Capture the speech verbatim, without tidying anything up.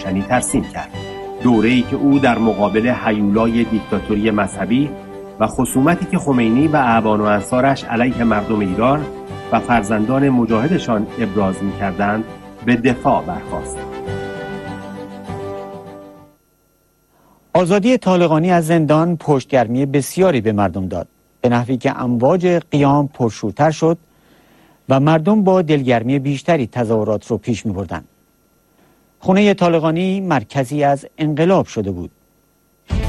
روشنی ترسیم کرد. دوره‌ای که او در مقابل هیولای دیکتاتوری مذهبی و خصومتی که خمینی و اعوان و انصارش علیه مردم ایران و فرزندان مجاهدشان ابراز می‌کردند به دفاع برخاست. آزادی طالقانی از زندان پشتگرمی بسیاری به مردم داد، به نحوی که امواج قیام پرشورتر شد و مردم با دلگرمی بیشتری تظاهرات رو پیش می بردن. خونه طالقانی مرکزی از انقلاب شده بود.